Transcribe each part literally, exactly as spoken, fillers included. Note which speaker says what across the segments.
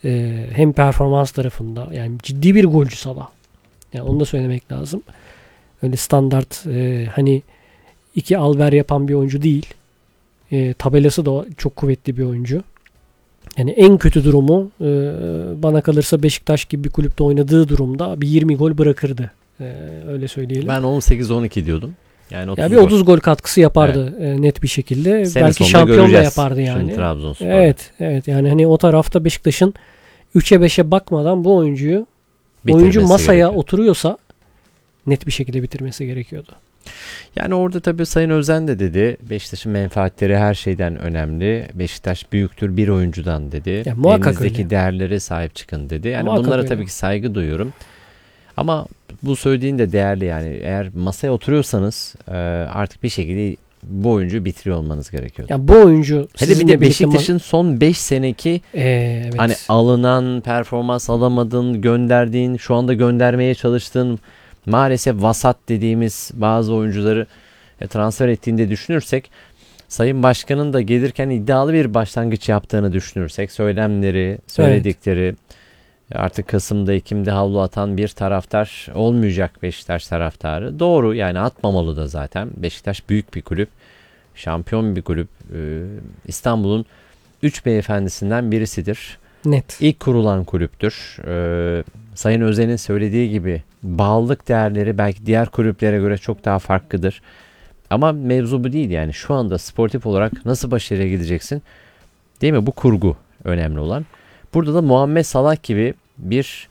Speaker 1: Ee, hem performans tarafında yani ciddi bir golcü Salah. Yani onu da söylemek lazım. Öyle standart e, hani iki alver yapan bir oyuncu değil. E, tabelası da çok kuvvetli bir oyuncu. Yani en kötü durumu e, bana kalırsa Beşiktaş gibi bir kulüpte oynadığı durumda bir yirmi gol bırakırdı. E, öyle söyleyelim.
Speaker 2: Ben on sekiz on iki diyordum. Yani otuz
Speaker 1: ya bir
Speaker 2: gol.
Speaker 1: otuz gol katkısı yapardı evet. e, net bir şekilde.
Speaker 2: Sene
Speaker 1: belki şampiyon da yapardı yani. Evet, evet. Yani hani o tarafta Beşiktaş'ın üçe beşe bakmadan bu oyuncuyu bitirmesi oyuncu masaya gerekiyor. Oturuyorsa net bir şekilde bitirmesi gerekiyordu.
Speaker 2: Yani orada tabii Sayın Özen de dedi Beşiktaş'ın menfaatleri her şeyden önemli. Beşiktaş büyüktür bir oyuncudan dedi. Ya, elinizdeki öyle. Değerlere sahip çıkın dedi. Yani muhakkak bunlara öyle. Tabii ki saygı duyuyorum. Ama bu söylediğin de değerli yani. Eğer masaya oturuyorsanız artık bir şekilde bu oyuncuyu bitiriyor olmanız gerekiyor.
Speaker 1: Ya bu oyuncu
Speaker 2: hele bir de Beşiktaş'ın son beş seneki
Speaker 1: ee, evet.
Speaker 2: hani alınan, performans alamadığın, gönderdiğin, şu anda göndermeye çalıştığın maalesef vasat dediğimiz bazı oyuncuları transfer ettiğinde düşünürsek, Sayın Başkan'ın da gelirken iddialı bir başlangıç yaptığını düşünürsek, söylemleri, söyledikleri, evet. Artık Kasım'da, Ekim'de havlu atan bir taraftar olmayacak Beşiktaş taraftarı. Doğru, yani atmamalı da zaten. Beşiktaş büyük bir kulüp, şampiyon bir kulüp. İstanbul'un üç beyefendisinden birisidir.
Speaker 1: Net.
Speaker 2: İlk kurulan kulüptür. Ee, Sayın Özen'in söylediği gibi bağlılık değerleri belki diğer kulüplere göre çok daha farklıdır. Ama mevzu bu değil yani. Şu anda sportif olarak nasıl başarıya gideceksin? Değil mi? Bu kurgu önemli olan. Burada da Muhammed Salah gibi bir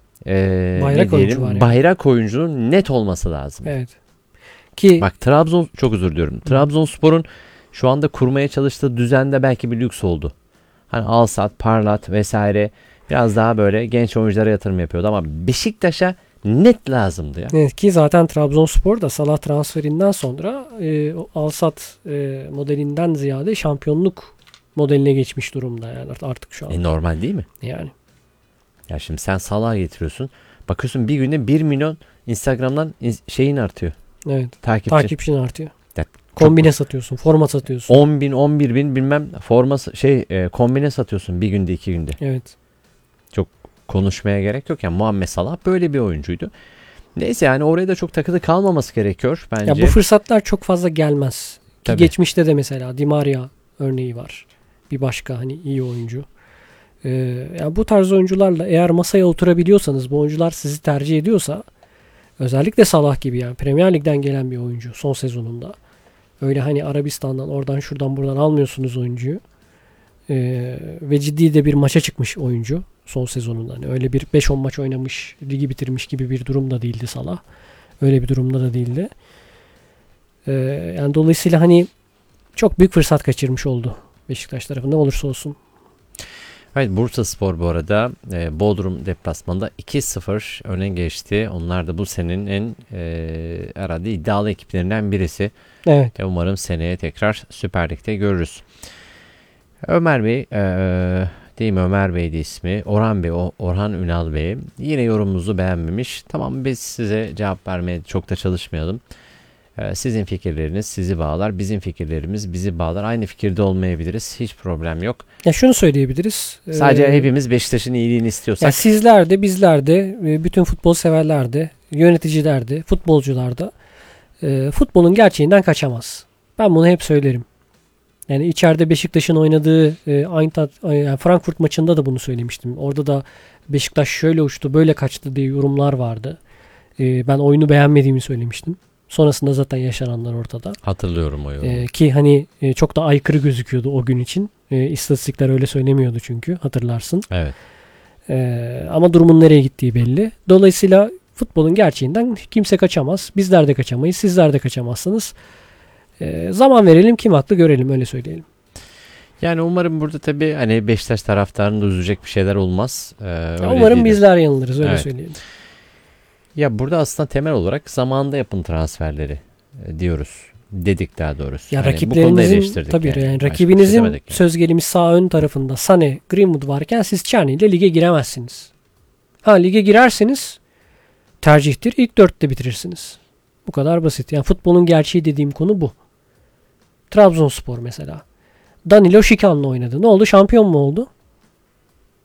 Speaker 2: e,
Speaker 1: bayrak, oyuncu var yani.
Speaker 2: bayrak oyuncunun net olması lazım.
Speaker 1: Evet. Ki
Speaker 2: bak Trabzon, çok özür diliyorum. Trabzonspor'un şu anda kurmaya çalıştığı düzende belki bir lüks oldu. Hani al sat, parlat vesaire, biraz daha böyle genç oyunculara yatırım yapıyordu ama Beşiktaş'a net lazımdı ya.
Speaker 1: Evet, ki zaten Trabzonspor da Salah transferinden sonra e, al sat e, modelinden ziyade şampiyonluk modeline geçmiş durumda yani artık şu an.
Speaker 2: E normal değil mi?
Speaker 1: Yani.
Speaker 2: Ya şimdi sen Salah'ı getiriyorsun. Bakıyorsun bir günde bir milyon Instagram'dan şeyin artıyor.
Speaker 1: Evet.
Speaker 2: Takipçi.
Speaker 1: Takipçin artıyor.
Speaker 2: Ya,
Speaker 1: kombine satıyorsun, forma satıyorsun.
Speaker 2: on bin, on bir bin bilmem forma şey e, kombine satıyorsun bir günde, iki günde.
Speaker 1: Evet.
Speaker 2: Çok konuşmaya gerek yok. Yani Muhammed Salah böyle bir oyuncuydu. Neyse yani oraya da çok takılı kalmaması gerekiyor bence.
Speaker 1: Ya bu fırsatlar çok fazla gelmez. Ki
Speaker 2: tabii.
Speaker 1: Geçmişte de mesela Di Maria örneği var. Bir başka hani iyi oyuncu. Ee, yani bu tarz oyuncularla eğer masaya oturabiliyorsanız, bu oyuncular sizi tercih ediyorsa, özellikle Salah gibi yani Premier Lig'den gelen bir oyuncu son sezonunda. Öyle hani Arabistan'dan oradan şuradan buradan almıyorsunuz oyuncuyu. Ee, ve ciddi de bir maça çıkmış oyuncu son sezonunda. Yani öyle bir beş on maç oynamış, ligi bitirmiş gibi bir durum da değildi Salah. Öyle bir durumda da değildi. Ee, yani dolayısıyla hani çok büyük fırsat kaçırmış oldu Beşiktaş tarafında, olursa olsun.
Speaker 2: Evet, Bursaspor bu arada e, Bodrum deplasmanında iki sıfır öne geçti. Onlar da bu senenin en e, herhalde iddialı ekiplerinden birisi.
Speaker 1: Evet.
Speaker 2: E, umarım seneye tekrar Süper Lig'de görürüz. Ömer Bey, e, değil mi Ömer Bey'di ismi? Orhan Bey, o, Orhan Ünal Bey. Yine yorumumuzu beğenmemiş. Tamam, biz size cevap vermeye çok da çalışmayalım. Sizin fikirleriniz sizi bağlar, bizim fikirlerimiz bizi bağlar. Aynı fikirde olmayabiliriz, hiç problem yok.
Speaker 1: Ya şunu söyleyebiliriz.
Speaker 2: Sadece
Speaker 1: ee,
Speaker 2: hepimiz Beşiktaş'ın iyiliğini istiyorsak.
Speaker 1: Ya sizler de, bizler de, bütün futbol severler de, yöneticiler de, futbolcular da e, futbolun gerçeğinden kaçamaz. Ben bunu hep söylerim. Yani içeride Beşiktaş'ın oynadığı e, Eintracht, yani Frankfurt maçında da bunu söylemiştim. Orada da Beşiktaş şöyle uçtu, böyle kaçtı diye yorumlar vardı. E, ben oyunu beğenmediğimi söylemiştim. Sonrasında zaten yaşananlar ortada.
Speaker 2: Hatırlıyorum o yorumu.
Speaker 1: Ee, ki hani e, çok da aykırı gözüküyordu o gün için. E, istatistikler öyle söylemiyordu çünkü, hatırlarsın.
Speaker 2: Evet.
Speaker 1: E, ama durumun nereye gittiği belli. Dolayısıyla futbolun gerçeğinden kimse kaçamaz. Bizler de kaçamayız. Sizler de kaçamazsınız. E, zaman verelim, kim haklı görelim, öyle söyleyelim.
Speaker 2: Yani umarım burada tabii hani Beşiktaş taraftarını da üzecek bir şeyler olmaz. Ee,
Speaker 1: umarım bizler yanılırız, öyle evet. söyleyelim.
Speaker 2: Ya burada aslında temel olarak zamanında yapın transferleri e, diyoruz. Dedik daha doğrusu.
Speaker 1: Ya
Speaker 2: hani
Speaker 1: rakiplerinizin tabii yani, yani rakibinizin şey söz gelimi sağ ön tarafında Sané, Greenwood varken siz Çerni ile lige giremezsiniz. Ha, lige girerseniz tercihtir, ilk dörtte bitirirsiniz. Bu kadar basit. Yani futbolun gerçeği dediğim konu bu. Trabzonspor mesela. Danilo Şikan'la oynadı. Ne oldu? Şampiyon mu oldu?